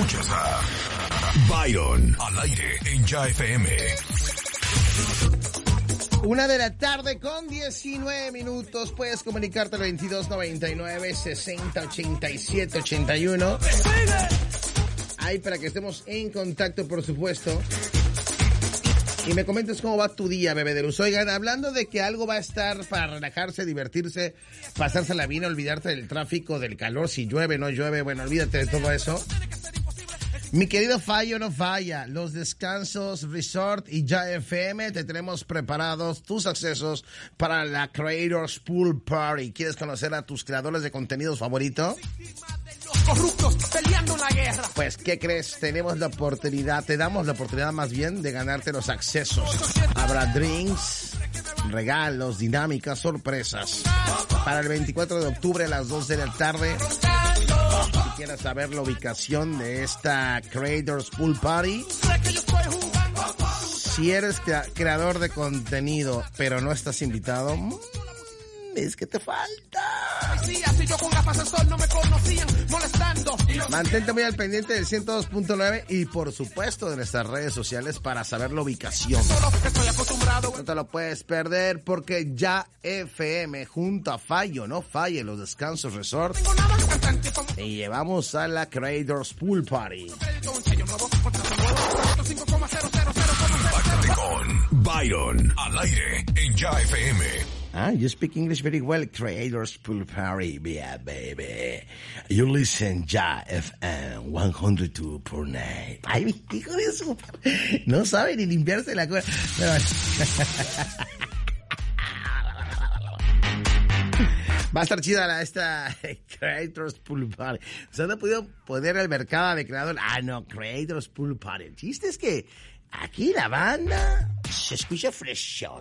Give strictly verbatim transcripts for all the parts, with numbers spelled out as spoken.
Escuchas a Byron al aire en Ya F M. Una de la tarde con diecinueve minutos. Puedes comunicarte al veintidós noventa y nueve, sesenta ochenta y siete ochenta y uno. Ahí para que estemos en contacto, por supuesto. Y me comentes cómo va tu día, bebé de luz. Oigan, hablando de que algo va a estar para relajarse, divertirse, pasársela bien, olvidarte del tráfico, del calor, si llueve, no llueve, bueno, olvídate de todo eso. Mi querido Fallo no falla, los descansos Resort y Ya F M te tenemos preparados tus accesos para la Creators Pool Party. ¿Quieres conocer a tus creadores de contenidos favoritos? Corruptos peleando la guerra. Pues, ¿qué crees? Tenemos la oportunidad, te damos la oportunidad más bien de ganarte los accesos. Habrá drinks, regalos, dinámicas, sorpresas. Para el veinticuatro de octubre a las dos de la tarde. Si quieres saber la ubicación de esta Creators Pool Party, si eres creador de contenido pero no estás invitado, es que te falta. Mantente muy al pendiente del ciento dos punto nueve y por supuesto de nuestras redes sociales para saber la ubicación. No te lo puedes perder porque Ya F M junto a Fallo no falle los descansos Resort y llevamos a la Creators Pool Party. Compáctate con Byron al aire en Ya F M. Ah, you speak English very well. Creators Pool Party, yeah, baby. You listen Ya F M ciento dos punto nueve. Ay, mi hijo de su... No sabe ni limpiarse la cuerda. Pero... Va a estar chida la, esta Creators Pool Party. O sea, no he podido poner el mercado de creador. Ah, no, Creators Pool Party. El chiste es que aquí la banda se escucha freshón.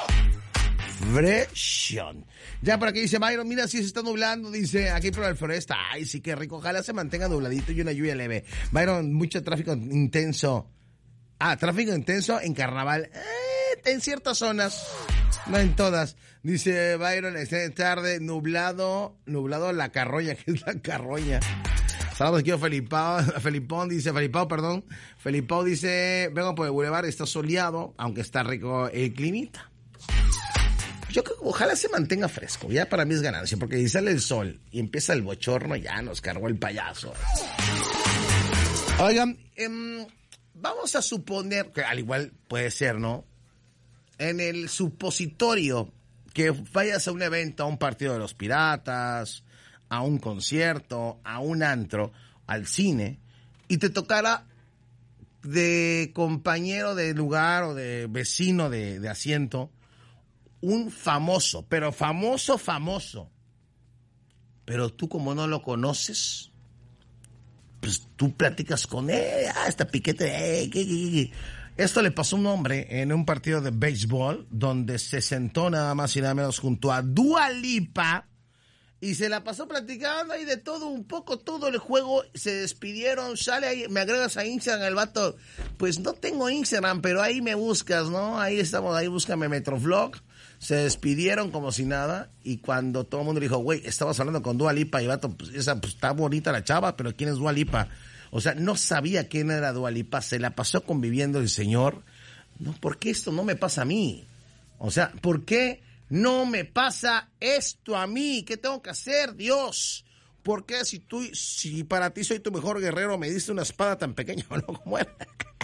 Freshón. Ya por aquí dice Byron, mira si se está nublando, dice aquí por el Floresta. Ay, sí, qué rico. Ojalá se mantenga nubladito y una lluvia leve. Byron, mucho tráfico intenso. Ah, tráfico intenso en carnaval. Eh, en ciertas zonas. No en todas. Dice Byron, esta tarde, nublado, nublado la carroña. ¿Qué es la carroña? Saludos aquí a Felipao, Felipón dice, Felipao, perdón. Felipao dice, vengo por el bulevar, está soleado, aunque está rico el climita. Yo creo que ojalá se mantenga fresco, ya para mí es ganancia, porque si sale el sol y empieza el bochorno, ya nos cargó el payaso. Oigan, eh, vamos a suponer, que al igual puede ser, ¿no? En el supositorio que vayas a un evento, a un partido de los Piratas, a un concierto, a un antro, al cine, y te tocara de compañero de lugar o de vecino de, de asiento, un famoso, pero famoso, famoso. Pero tú como no lo conoces, pues tú platicas con él, ah, esta piquete, eh, ¿qué, qué, qué? Esto le pasó a un hombre en un partido de béisbol donde se sentó nada más y nada menos junto a Dua Lipa y se la pasó platicando ahí de todo un poco, todo el juego, se despidieron, sale ahí, me agregas a Instagram el vato, pues no tengo Instagram, pero ahí me buscas, ¿no? Ahí estamos, ahí búscame Metrovlog. Se despidieron como si nada y cuando todo el mundo le dijo, güey, estabas hablando con Dua Lipa y vato, pues esa pues, está bonita la chava, pero ¿quién es Dua Lipa? O sea, no sabía quién era Dua Lipa, se la pasó conviviendo el señor. No, ¿por qué esto no me pasa a mí? O sea, ¿por qué no me pasa esto a mí? ¿Qué tengo que hacer, Dios? ¿Por qué si tú, si para ti soy tu mejor guerrero, me diste una espada tan pequeña, ¿no? ¿Cómo era?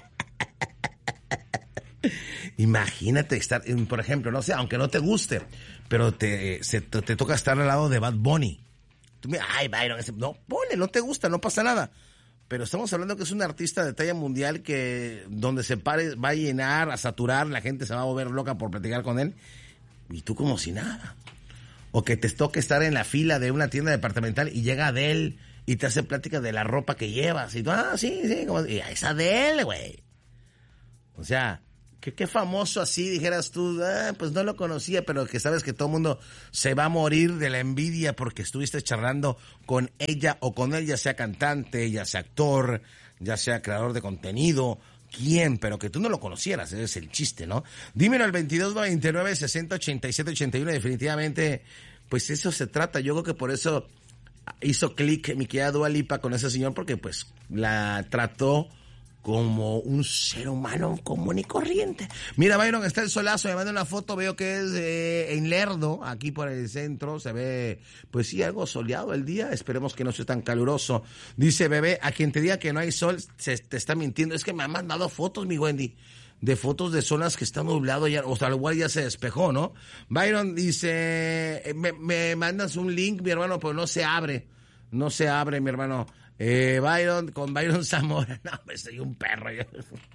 Imagínate estar, por ejemplo, no sé, aunque no te guste, pero te, se, te, te toca estar al lado de Bad Bunny. Tú me, ay, Byron, no, ponle, no te gusta, no pasa nada. Pero estamos hablando que es un artista de talla mundial que donde se pare va a llenar, a saturar, la gente se va a volver loca por platicar con él. Y tú como si nada. O que te toque estar en la fila de una tienda departamental y llega Adele y te hace plática de la ropa que llevas. Y tú, ah, sí, sí, como, y es Adele, güey. O sea, ¿qué, qué famoso así dijeras tú? Ah, pues no lo conocía, pero que sabes que todo el mundo se va a morir de la envidia porque estuviste charlando con ella o con él, ya sea cantante, ya sea actor, ya sea creador de contenido, quién, pero que tú no lo conocieras, ese es el chiste, ¿no? Dímelo al veintidós noventa y nueve, sesenta ochenta y siete ochenta y uno, definitivamente, pues eso se trata. Yo creo que por eso hizo clic mi querida Dua Lipa con ese señor porque pues la trató como un ser humano común y corriente. Mira, Byron, está el solazo, me manda una foto, veo que es eh, en Lerdo, aquí por el centro, se ve, pues sí, algo soleado el día, esperemos que no sea tan caluroso. Dice, bebé, a quien te diga que no hay sol, se te está mintiendo, es que me han mandado fotos, mi Wendy, de fotos de zonas que están nublado, ya, o sea, igual ya se despejó, ¿no? Byron dice, me, me mandas un link, mi hermano, pero no se abre, no se abre, mi hermano. Eh, Byron, con Byron Zamora. No, me soy un perro. Yo.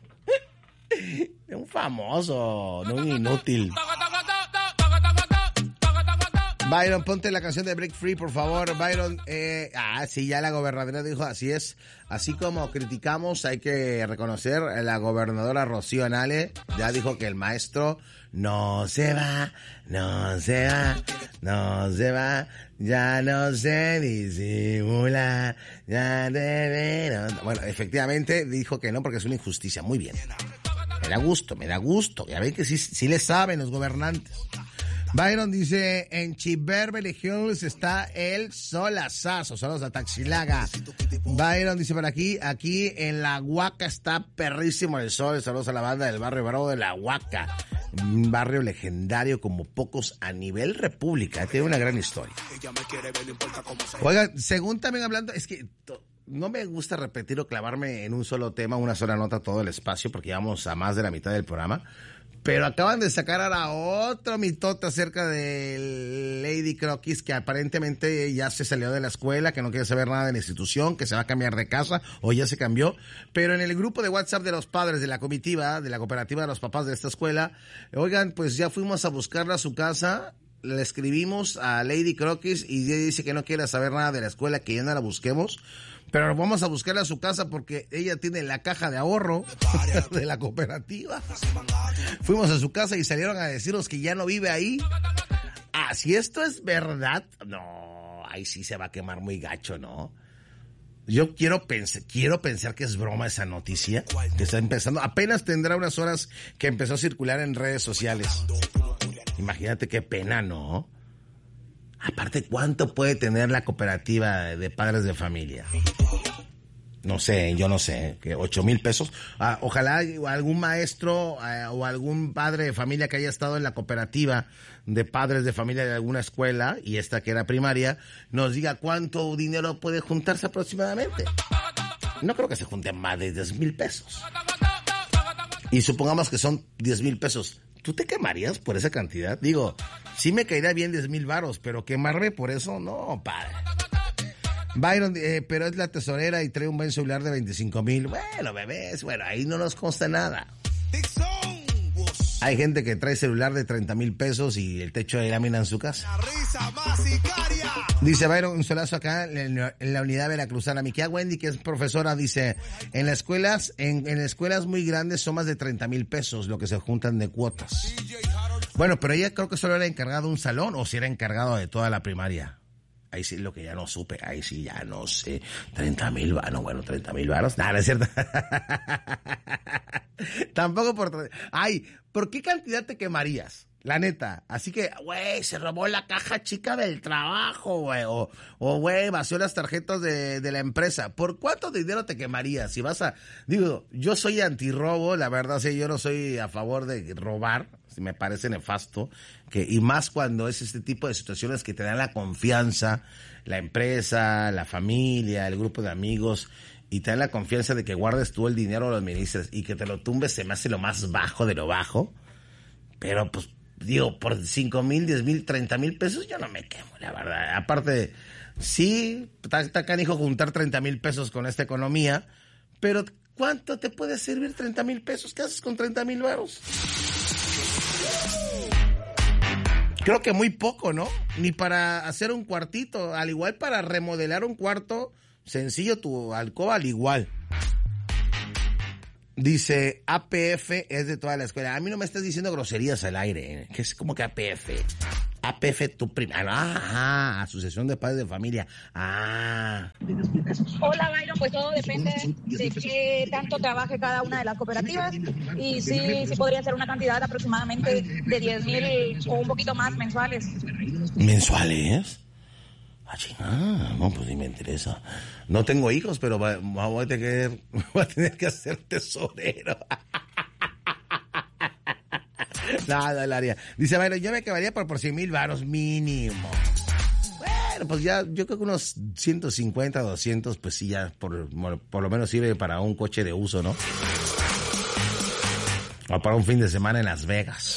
Un famoso, no un inútil. Byron, ponte la canción de Break Free, por favor. Byron, eh, ah, sí, ya la gobernadora dijo, así es. Así como criticamos, hay que reconocer, la gobernadora Rocío Anale ya dijo que el maestro no se va, no se va, no se va, ya no se disimula, ya debe... No. Bueno, efectivamente dijo que no porque es una injusticia. Muy bien. Me da gusto, me da gusto. Ya ven que sí, sí le saben los gobernantes. Byron dice, en Beverly Hills está el solazazo. Saludos a Taxilaga. Byron dice por aquí, aquí en La Huaca está perrísimo el sol. Saludos a la banda del barrio Bravo de La Huaca. Un barrio legendario como pocos a nivel república. Tiene una gran historia. Oigan, según también hablando, es que no me gusta repetir o clavarme en un solo tema, una sola nota todo el espacio, porque vamos a más de la mitad del programa. Pero acaban de sacar ahora otro mitote acerca de Lady Croquis, que aparentemente ya se salió de la escuela, que no quiere saber nada de la institución, que se va a cambiar de casa, o ya se cambió. Pero en el grupo de WhatsApp de los padres de la comitiva, de la cooperativa de los papás de esta escuela, oigan, pues ya fuimos a buscarla a su casa, le escribimos a Lady Croquis y ella dice que no quiere saber nada de la escuela, que ya no la busquemos. Pero vamos a buscarla a su casa porque ella tiene la caja de ahorro de la cooperativa. Fuimos a su casa y salieron a decirnos que ya no vive ahí. Ah, si esto es verdad, no, ahí sí se va a quemar muy gacho, ¿no? Yo quiero pensar, quiero pensar que es broma esa noticia que está empezando. Apenas tendrá unas horas que empezó a circular en redes sociales. Imagínate qué pena, ¿no? Aparte, ¿cuánto puede tener la cooperativa de padres de familia? No sé, yo no sé, que ocho mil pesos. Ah, ojalá algún maestro eh, o algún padre de familia que haya estado en la cooperativa de padres de familia de alguna escuela, y esta que era primaria, nos diga cuánto dinero puede juntarse aproximadamente. No creo que se junten más de diez mil pesos. Y supongamos que son diez mil pesos. ¿Tú te quemarías por esa cantidad? Digo, sí me caería bien diez mil varos, pero quemarme por eso, no, padre. Byron, eh, pero es la tesorera y trae un buen celular de veinticinco mil. Bueno, bebés, bueno, ahí no nos consta nada. Hay gente que trae celular de treinta mil pesos y el techo de lámina en su casa. Dice Byron, un solazo acá en la unidad veracruzana. Mi tía Wendy, que es profesora, dice, en las escuelas, en, en escuelas muy grandes son más de treinta mil pesos lo que se juntan de cuotas. Bueno, pero ella creo que solo era encargado de un salón, o si era encargado de toda la primaria. Ahí sí lo que ya no supe, ahí sí ya no sé. treinta mil varos, bueno, treinta mil varos. Nada, no es cierto. Tampoco por... Ay, ¿por qué cantidad te quemarías? La neta. Así que, güey, se robó la caja chica del trabajo, güey. O, o güey, vació las tarjetas de, de la empresa. ¿Por cuánto dinero te quemarías? Si vas a... Digo, yo soy antirrobo, la verdad, sí, yo no soy a favor de robar. Me parece nefasto. Que, y más cuando es este tipo de situaciones que te dan la confianza, la empresa, la familia, el grupo de amigos, y te dan la confianza de que guardes tú el dinero o lo administres y que te lo tumbes, se me hace lo más bajo de lo bajo. Pero, pues, digo, por cinco mil, diez mil, treinta mil pesos yo no me quemo, la verdad. Aparte, sí, está canijo juntar treinta mil pesos con esta economía, pero ¿cuánto te puede servir treinta mil pesos? ¿Qué haces con treinta mil varos? Creo que muy poco, ¿no? Ni para hacer un cuartito, al igual para remodelar un cuarto sencillo, tu alcoba al igual. Dice, A P F es de toda la escuela. A mí no me estás diciendo groserías al aire, ¿eh? Que es como que A P F. A P F, tu prima. Ah, Asociación de Padres de Familia. Ah. Hola, Byron, pues todo depende de qué tanto trabaje cada una de las cooperativas. Y sí, sí podría ser una cantidad aproximadamente de diez mil o un poquito más mensuales. ¿Mensuales? Ah, chingada, no, pues sí me interesa. No tengo hijos, pero va, voy, a tener, voy a tener que hacer tesorero. Nada, el área. Dice, bueno, yo me acabaría por, por cien mil varos mínimo. Bueno, pues ya, yo creo que unos ciento cincuenta, doscientos, pues sí, ya por, por lo menos sirve para un coche de uso, ¿no? O para un fin de semana en Las Vegas.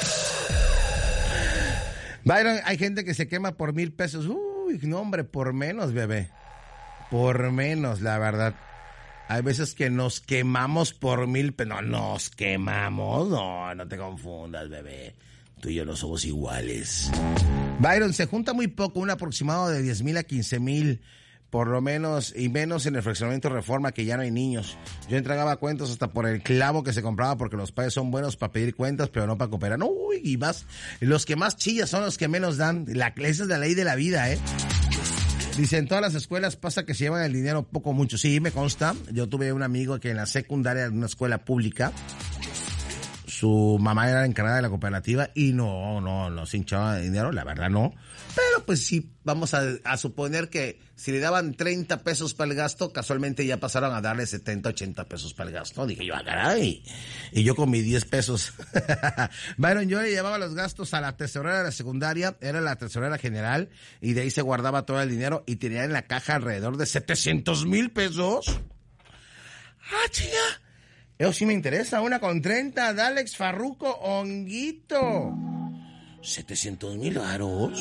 Byron, hay gente que se quema por mil pesos. Uy, no, hombre, por menos, bebé. Por menos, la verdad. Hay veces que nos quemamos por mil pesos. No, nos quemamos. No, no te confundas, bebé. Tú y yo no somos iguales. Byron, se junta muy poco, un aproximado de diez mil a quince mil, por lo menos, y menos en el fraccionamiento Reforma, que ya no hay niños. Yo entregaba cuentas hasta por el clavo que se compraba, porque los padres son buenos para pedir cuentas, pero no para cooperar. Uy, y más, los que más chillas son los que menos dan. La, esa es la ley de la vida, ¿eh? Dice, en todas las escuelas pasa que se llevan el dinero poco mucho. Sí, me consta. Yo tuve un amigo que en la secundaria, en una escuela pública, su mamá era encargada de la cooperativa y no, no, no se hinchaba de dinero, la verdad no. Pero pues sí, vamos a, a suponer que si le daban treinta pesos para el gasto, casualmente ya pasaron a darle setenta, ochenta pesos para el gasto. Dije yo, ah, caray. Y yo con mis diez pesos. Byron, yo le llevaba los gastos a la tesorera de la secundaria, era la tesorera general, y de ahí se guardaba todo el dinero y tenía en la caja alrededor de setecientos mil pesos. ¡Ah, chica! Eso sí me interesa, una con treinta, de Alex Farruko Honguito. ¿setecientos mil varos?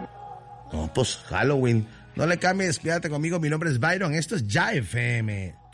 No, pues Halloween. No le cambies, quédate conmigo, mi nombre es Byron, esto es Ya F M,